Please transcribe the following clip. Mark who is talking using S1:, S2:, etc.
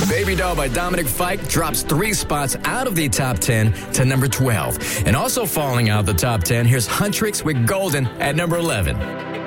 S1: Baby Doll by Dominic Fike drops 3 spots out of the top 10 to number 12. And also falling out of the top 10, here's Huntrix with Golden at number 11.